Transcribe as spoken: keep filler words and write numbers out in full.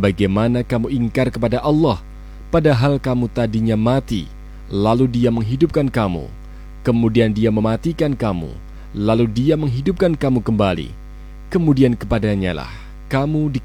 Bagaimana kamu ingkar kepada Allah, padahal kamu tadinya mati, lalu Dia menghidupkan kamu, kemudian Dia mematikan kamu, lalu Dia menghidupkan kamu kembali, kemudian kepadanya lah kamu dikembalikan.